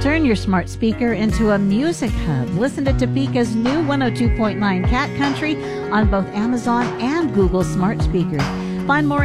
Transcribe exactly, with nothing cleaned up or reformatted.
Turn your smart speaker into a music hub. Listen to Topeka's new one oh two point nine Cat Country on both Amazon and Google smart speakers. Find more